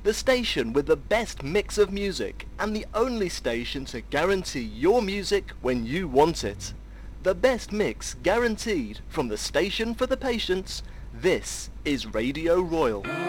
The station with the best mix of music and the only station to guarantee your music when you want it. The best mix guaranteed from the station for the patients. This is Radio Royal.